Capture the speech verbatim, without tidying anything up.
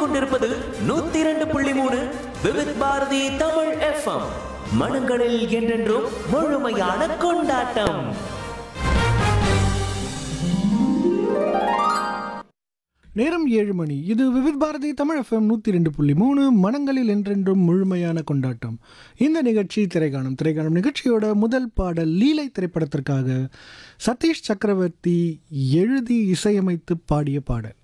கேட்டுக்கொண்டிருப்பது நூத்தி இரண்டு புள்ளி மூணு விவித் பாரதி தமிழ் எஃப்எம். மனங்களில் என்றென்றும் முழுமையான கொண்டாட்டம். நேரம் ஏழு மணி. இது விவித் பாரதி தமிழ் எஃப்எம் நூற்றி ரெண்டு புள்ளி மூணு மனங்களில் என்றென்றும் முழுமையான கொண்டாட்டம். இந்த நிகழ்ச்சி திரைக்காணும் திரைக்காணும் நிகழ்ச்சியோட முதல் பாடல் லீலை திரைப்படத்திற்காக சதீஷ் சக்கரவர்த்தி எழுதி இசையமைத்து பாடிய பாடல்.